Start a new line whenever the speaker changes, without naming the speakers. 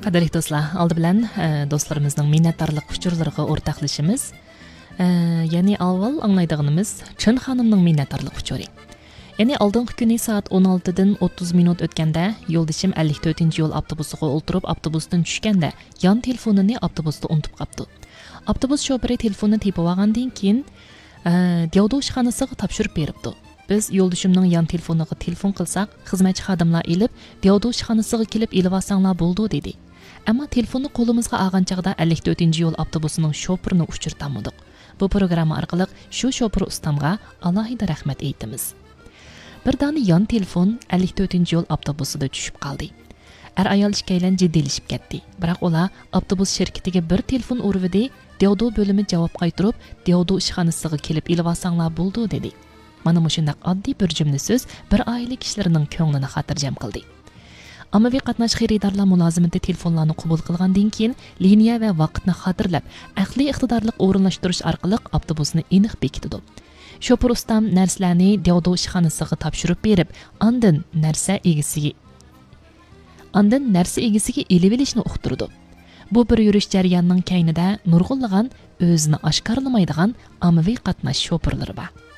Qadrli do'stlar, oldi bilan do'stlarimizning minnatdorlik uchurlariga o'rtoqlashimiz. Ya'ni avval anglaydiganimiz Chin xonimning minnatdorlik uchuri. Ya'ni oldingi kuni soat 16 dan 30 minut o'tganda yo'ldashim 54-yo'l avtobusiga o'ltirib avtobusdan tushganda yon telefonini avtobusda unutib qoldi. Avtobus shoferi telefonni tepib olgandan keyin Devdu ishxonasiga topshirib beribdi. Biz yo'ldashimning yon telefoniga telefon qilsak, xizmatchi xodimlar elib, Devdu ishxonasiga kelib elib olsanglar bo'ldi dedi. Ammo telefonni qo'limizga olgan chaqda 54-yo'l avtobusining shoferini uchirtamadik. Bu programma orqali shu shofer ustamga alohida rahmat aytamiz. Bir dona yon telefon 54-yo'l avtobusida tushib qoldi. Ayol ikkalan jiddiylasib ketdi. Biroq ular avtobus shirkatiga bir telefon urvidi, Devdu bo'limi javob qaytarib, Devdu ishxonasiga kelib elib olsanglar bo'ldi dedi. Mana shunday oddiy bir jumla so'z bir oila kishilarining ko'nglini xotirjam qildi. Ommaviy qatnash xaridorlar mulozimati telefonlarni qabul qilgandan keyin liniya va vaqtni xotirlab, aqliy iqtidorlik o'rinlashtirish orqali avtobusni aniq bekitdi. Shofer ustam narsalarni Devdu ishxonasiga topshirib berib, ondan narsa egasiga elib olishni uqtirdi. Bu bir yurish jarayonining kaynida nurg'unlagan o'zini oshkorlamaydigan ommaviy qatnash shoferlari bor.